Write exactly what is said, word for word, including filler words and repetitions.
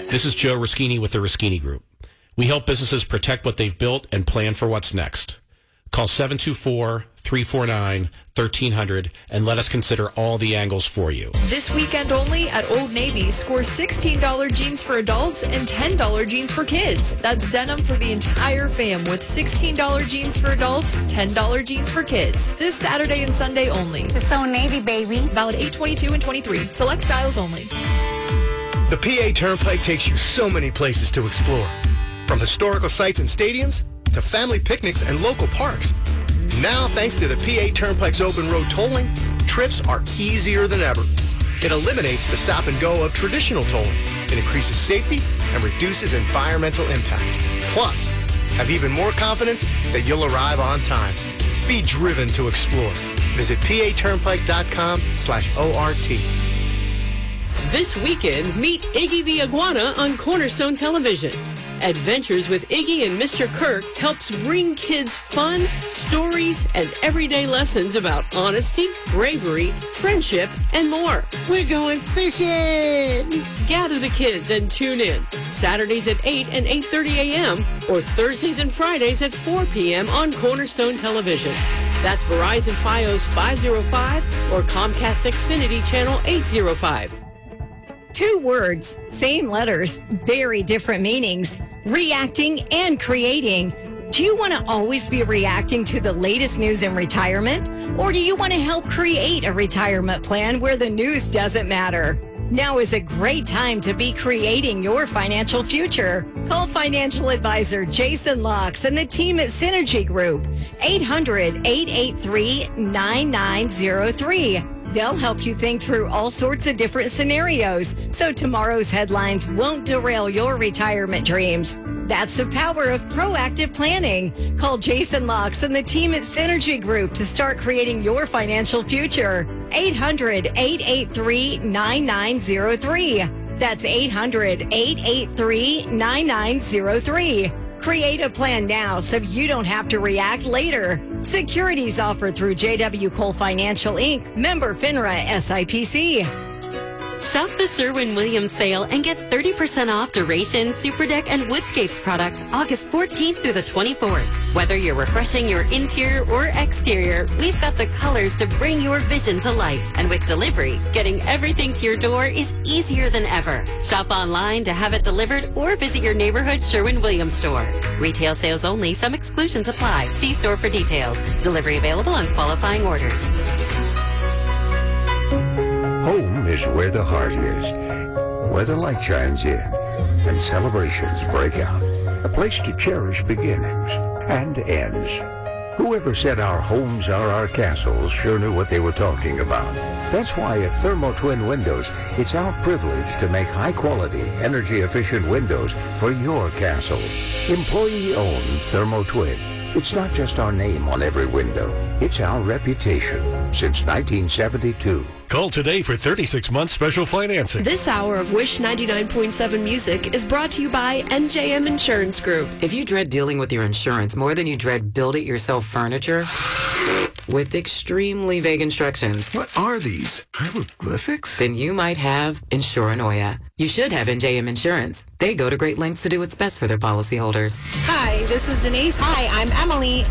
This is Joe Ruschini with the Ruschini Group. We help businesses protect what they've built and plan for what's next. Call seven two four, three four nine, one three zero zero and let us consider all the angles for you. This weekend only at Old Navy, score sixteen dollars jeans for adults and ten dollars jeans for kids. That's denim for the entire fam with sixteen dollars jeans for adults, ten dollars jeans for kids. This Saturday and Sunday only. It's Old Navy, baby. Valid eight twenty-two and twenty-three. Select styles only. The P A Turnpike takes you so many places to explore. From historical sites and stadiums to family picnics and local parks. Now, thanks to the P A Turnpike's open road tolling, trips are easier than ever. It eliminates the stop and go of traditional tolling. It increases safety and reduces environmental impact. Plus, have even more confidence that you'll arrive on time. Be driven to explore. Visit paturnpike.com slash ORT. This weekend, meet Iggy the Iguana on Cornerstone Television. Adventures with Iggy and Mister Kirk helps bring kids fun, stories, and everyday lessons about honesty, bravery, friendship, and more. We're going fishing! Gather the kids and tune in. Saturdays at eight and eight thirty a.m. or Thursdays and Fridays at four p.m. on Cornerstone Television. That's Verizon Fios five oh five or Comcast Xfinity Channel eight oh five. Two words, same letters, very different meanings. Reacting and creating. Do you want to always be reacting to the latest news in retirement? Or do you want to help create a retirement plan where the news doesn't matter? Now is a great time to be creating your financial future. Call financial advisor Jason Locks and the team at Synergy Group, eight hundred, eight eight three, nine nine zero three. They'll help you think through all sorts of different scenarios so tomorrow's headlines won't derail your retirement dreams. That's the power of proactive planning. Call Jason Locks and the team at Synergy Group to start creating your financial future. eight hundred, eight eight three, nine nine zero three. That's eight hundred, eight eight three, nine nine zero three. Create a plan now so you don't have to react later. Securities offered through J W Cole Financial Incorporated. Member FINRA S I P C. Shop the Sherwin-Williams sale and get thirty percent off Duration, Superdeck, and Woodscapes products August fourteenth through the twenty-fourth. Whether you're refreshing your interior or exterior, we've got the colors to bring your vision to life. And with delivery, getting everything to your door is easier than ever. Shop online to have it delivered or visit your neighborhood Sherwin-Williams store. Retail sales only. Some exclusions apply. See store for details. Delivery available on qualifying orders. Home is where the heart is, where the light shines in and celebrations break out. A place to cherish beginnings and ends. Whoever said our homes are our castles sure knew what they were talking about. That's why at Thermo Twin Windows, it's our privilege to make high-quality, energy-efficient windows for your castle. Employee-owned Thermo Twin. It's not just our name on every window. It's our reputation since nineteen seventy-two. Call today for thirty-six months special financing. This hour of Wish ninety-nine point seven Music is brought to you by N J M Insurance Group. If you dread dealing with your insurance more than you dread build-it-yourself furniture with extremely vague instructions. What are these? Hieroglyphics? Then you might have Insuranoia. You should have N J M Insurance. They go to great lengths to do what's best for their policyholders. Hi, this is Denise. Hi, I'm Emily.